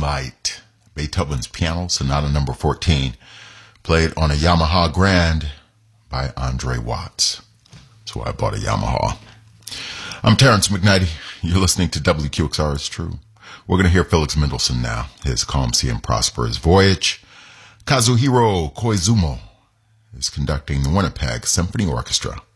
Moonlight, Beethoven's Piano Sonata number 14, played on a Yamaha Grand by Andre Watts. So I bought a Yamaha. I'm Terrence McKnighty. You're listening to WQXR It's True. We're going to hear Felix Mendelssohn now, his Calm Sea and Prosperous Voyage. Kazuhiro Koizumo is conducting the Winnipeg Symphony Orchestra.